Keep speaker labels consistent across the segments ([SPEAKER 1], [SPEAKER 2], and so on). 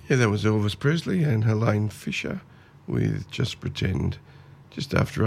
[SPEAKER 1] Yeah, that was Elvis Presley and Helene Fisher with Just Pretend. Just after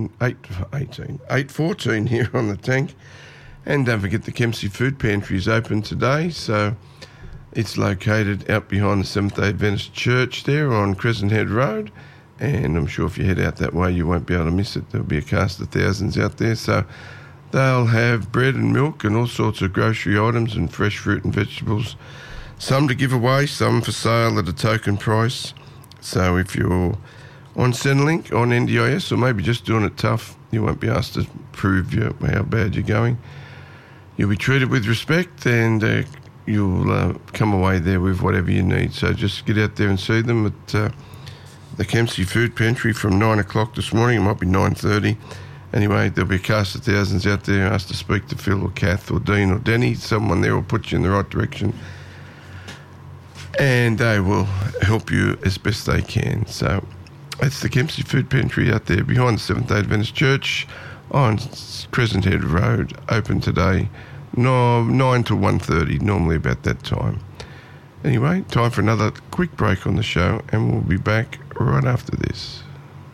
[SPEAKER 1] 8:14 here on the Tank. And don't forget the Kempsey Food Pantry is open today, so it's located out behind the Seventh-day Adventist Church there on Crescent Head Road, and I'm sure if you head out that way you won't be able to miss it. There'll be a cast of thousands out there, so they'll have bread and milk and all sorts of grocery items and fresh fruit and vegetables, some to give away, some for sale at a token price. So if you're on Centrelink, on NDIS, or maybe just doing it tough, you won't be asked to prove how bad you're going. You'll be treated with respect, and you'll come away there with whatever you need. So just get out there and see them at the Kempsey Food Pantry from 9 o'clock this morning. It might be 9:30. Anyway, there'll be a cast of thousands out there asked to speak to Phil or Kath or Dean or Denny. Someone there will put you in the right direction, and they will help you as best they can. So it's the Kempsey Food Pantry out there behind the Seventh-day Adventist Church on Crescent Head Road, open today, 9 to 1:30, normally about that time. Anyway, time for another quick break on the show, and we'll be back right after this.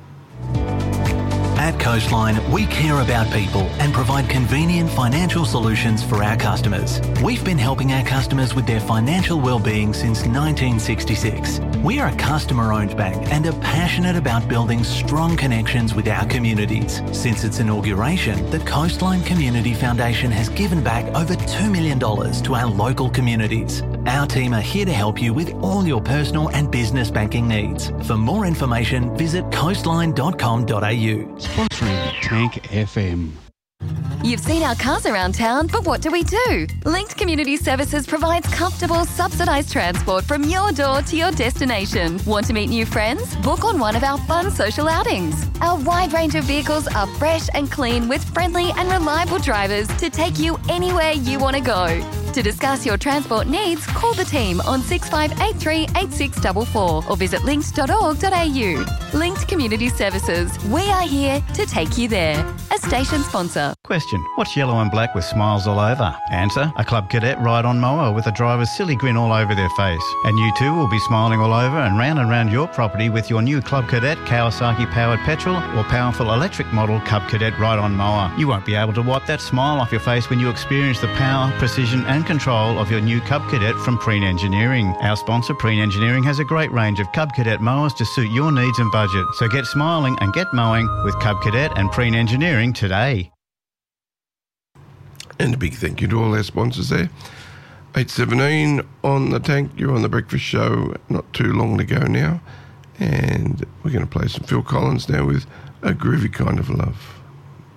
[SPEAKER 2] At Coastline, we care about people and provide convenient financial solutions for our customers. We've been helping our customers with their financial well-being since 1966. We are a customer-owned bank and are passionate about building strong connections with our communities. Since its inauguration, the Coastline Community Foundation has given back over $2 million to our local communities. Our team are here to help you with all your personal and business banking needs. For more information, visit coastline.com.au.
[SPEAKER 3] Sponsoring Tank FM.
[SPEAKER 4] You've seen our cars around town, but what do? Linked Community Services provides comfortable, subsidised transport from your door to your destination. Want to meet new friends? Book on one of our fun social outings. Our wide range of vehicles are fresh and clean with friendly and reliable drivers to take you anywhere you want to go. To discuss your transport needs, call the team on 6583 8644 or visit linked.org.au. Linked Community Services. We are here to take you there. A station sponsor.
[SPEAKER 5] Question: what's yellow and black with smiles all over? Answer: a Club Cadet ride-on mower with a driver's silly grin all over their face. And you too will be smiling all over and round your property with your new Club Cadet Kawasaki-powered petrol or powerful electric model Club Cadet ride-on mower. You won't be able to wipe that smile off your face when you experience the power, precision and control of your new Cub Cadet from Preen Engineering. Our sponsor, Preen Engineering, has a great range of Cub Cadet mowers to suit your needs and budget. So get smiling and get mowing with Cub Cadet and Preen Engineering today.
[SPEAKER 1] And a big thank you to all our sponsors there. 8:17 on the Tank. You're on the Breakfast Show not too long to go now. And we're going to play some Phil Collins now with A Groovy Kind of Love.